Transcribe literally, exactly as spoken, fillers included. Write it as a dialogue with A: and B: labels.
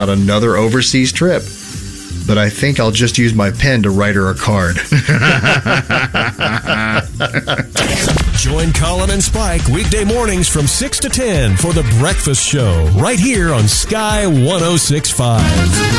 A: on another overseas trip. But I think I'll just use my pen to write her a card.
B: Join Colin and Spike weekday mornings from six to ten for The Breakfast Show right here on Sky one oh six point five.